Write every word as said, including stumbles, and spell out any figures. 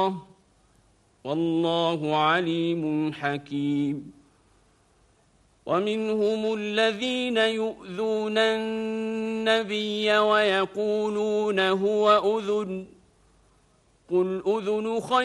والله عليم حكيم ومنهم الذين يؤذون النبي ويقولون هو أذن قل أذن خير